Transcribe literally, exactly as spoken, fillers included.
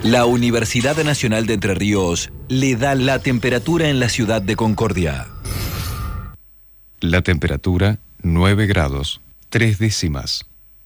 La Universidad Nacional de Entre Ríos le da la temperatura en la ciudad de Concordia. La temperatura nueve grados, tres décimas.